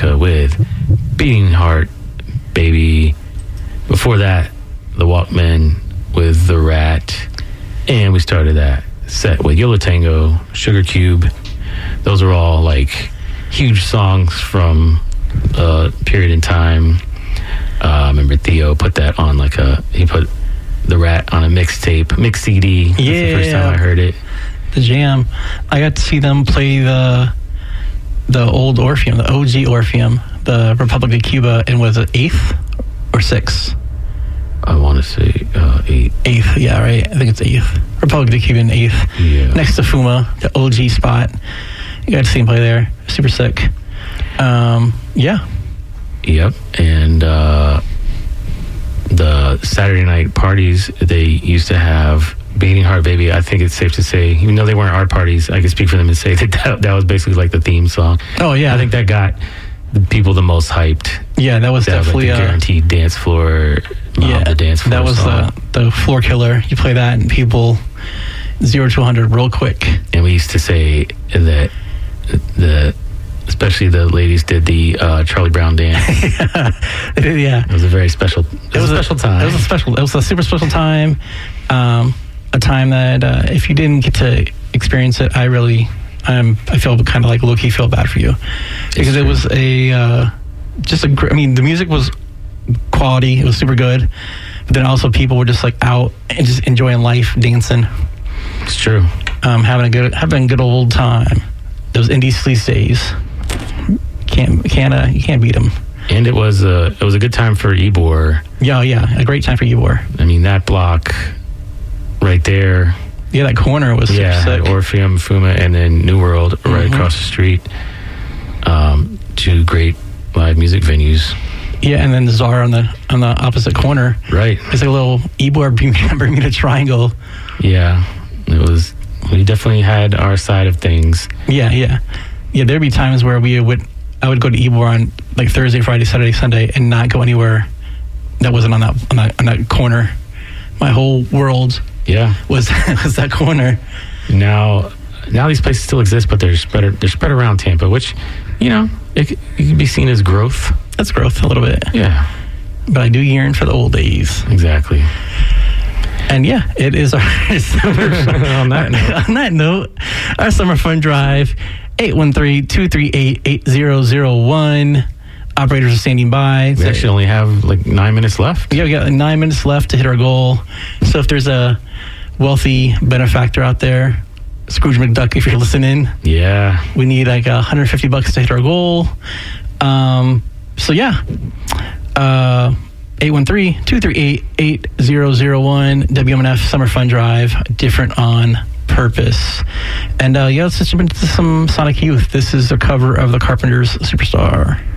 Metallica with Beating Heart, Baby. Before that, the Walkmen with The Rat. And we started that set with Yo La Tengo, Sugar Cube. Those are all like huge songs from a period in time. I remember Theo put that on he put The Rat on a mix CD. That's the first time I heard it. The jam. I got to see them play the old Orpheum, the OG Orpheum, the Republic of Cuba, and was it 8th or 6th? I want to say 8th. 8th, yeah, right. I think it's 8th. Republic of Cuba in 8th. Yeah. Next to Fuma, the OG spot. You got to see him play there. Super sick. Yeah. Yep. And the Saturday night parties, they used to have Beating Heart, Baby. I think it's safe to say, even though they weren't our parties, I can speak for them and say that was basically like the theme song. Oh, yeah. I think that got the people the most hyped. Yeah, that was definitely like the guaranteed dance floor. The dance floor. That was the floor killer. You play that and people 0 to 100 real quick. And we used to say that especially the ladies did the Charlie Brown dance. Yeah. It was a very special. It was a special time. It was a super special time. A time that if you didn't get to experience it, I feel kind of like low-key feel bad for you, because it was the music was quality. It was super good, but then also people were just like out and just enjoying life, dancing. It's true. Having a good old time. Those indie sleaze days. You can't beat them. And it was a good time for Ybor. Yeah, a great time for Ybor. I mean, that block right there. Yeah, that corner was super sick. Orpheum, Fuma, and then New World right across the street. Two great live music venues. Yeah, and then the Czar on the opposite corner. Right. It's like a little Ybor Bermuda Triangle. Yeah, it was. We definitely had our side of things. Yeah. There'd be times where I would go to Ybor on like Thursday, Friday, Saturday, Sunday, and not go anywhere that wasn't on that corner. My whole world. Yeah, was that corner. Now these places still exist, but they're spread around Tampa, which, it can be seen as growth. That's growth a little bit. Yeah, but I do yearn for the old days. Exactly. And yeah, it is our summer on that note, our summer fun drive, 813-238-8001. Operators are standing by. We actually only have like 9 minutes left. Yeah, we got 9 minutes left to hit our goal. So if there's a wealthy benefactor out there, Scrooge McDuck, if you're listening, we need like $150 to hit our goal. 813-238-8001, WMNF Summer Fun Drive, different on purpose. And let's just jump into some Sonic Youth. This is a cover of the Carpenters' Superstar.